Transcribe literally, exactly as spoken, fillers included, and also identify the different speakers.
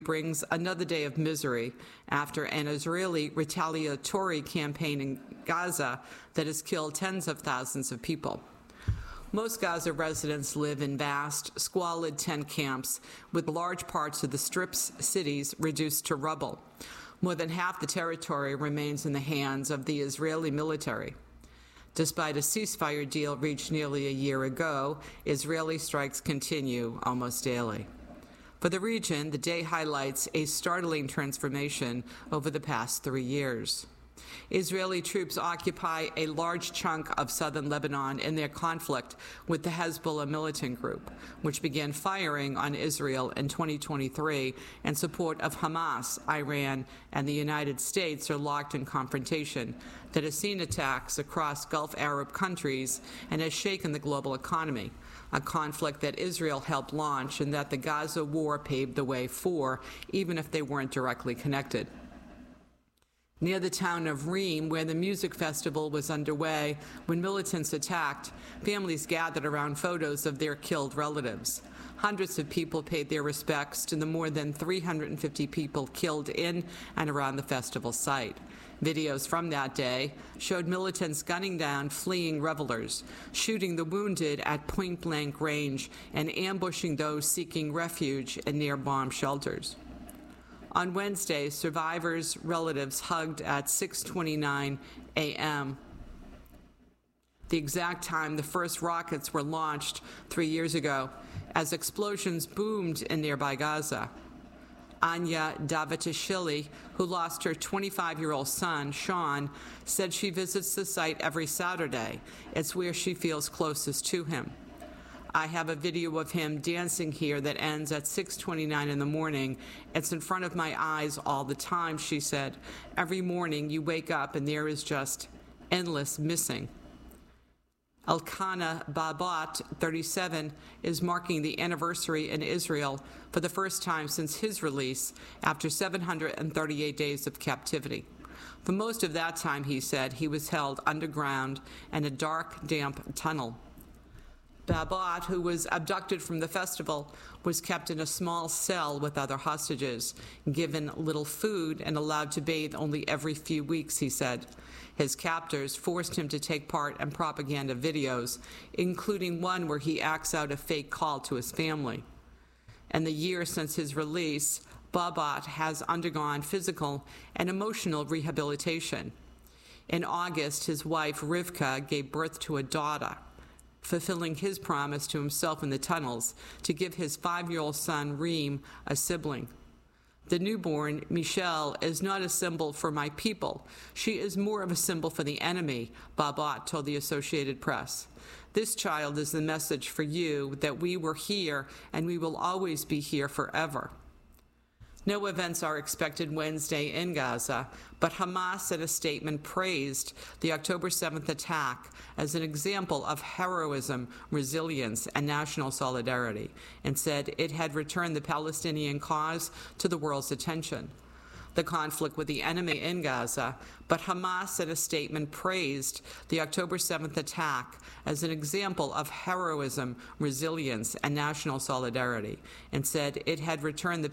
Speaker 1: brings another day of misery after an Israeli retaliatory campaign in Gaza that has killed tens of thousands of people. Most Gaza residents live in vast, squalid tent camps with large parts of the Strip's cities reduced to rubble. More than half the territory remains in the hands of the Israeli military. Despite a ceasefire deal reached nearly a year ago, Israeli strikes continue almost daily. For the region, the day highlights a startling transformation over the past three years. Israeli troops occupy a large chunk of southern Lebanon in their conflict with the Hezbollah militant group, which began firing on Israel in twenty twenty-three in support of Hamas. Iran and the United States are locked in confrontation that has seen attacks across Gulf Arab countries and has shaken the global economy, a conflict that Israel helped launch and that the Gaza war paved the way for, even if they weren't directly connected. Near the town of Reem, where the music festival was underway, when militants attacked, families gathered around photos of their killed relatives. Hundreds of people paid their respects to the more than three hundred fifty people killed in and around the festival site. Videos from that day showed militants gunning down fleeing revelers, shooting the wounded at point-blank range, and ambushing those seeking refuge in near bomb shelters. On Wednesday, survivors' relatives hugged at six twenty-nine a m, the exact time the first rockets were launched three years ago, as explosions boomed in nearby Gaza. Anya Davitashvili, who lost her twenty-five-year-old son, Sean, said she visits the site every Saturday. It's where she feels closest to him. I have a video of him dancing here that ends at six twenty-nine in the morning. It's in front of my eyes all the time, she said. Every morning you wake up and there is just endless missing. Elkanah Babat, thirty-seven, is marking the anniversary in Israel for the first time since his release after seven hundred thirty-eight days of captivity. For most of that time, he said, he was held underground in a dark, damp tunnel. Babat, who was abducted from the festival, was kept in a small cell with other hostages, given little food and allowed to bathe only every few weeks, he said. His captors forced him to take part in propaganda videos, including one where he acts out a fake call to his family. In the year since his release, Babat has undergone physical and emotional rehabilitation. In August, his wife, Rivka, gave birth to a daughter, fulfilling his promise to himself in the tunnels to give his five-year-old son, Reem, a sibling. The newborn, Michelle, is not a symbol for my people. She is more of a symbol for the enemy, Babat told the Associated Press. This child is the message for you that we were here and we will always be here forever. No events are expected Wednesday in Gaza, but Hamas in a statement praised the October seventh attack as an example of heroism, resilience, and national solidarity, and said it had returned the Palestinian cause to the world's attention. The conflict with the enemy in Gaza, but Hamas in a statement praised the October seventh attack as an example of heroism, resilience, and national solidarity, and said it had returned the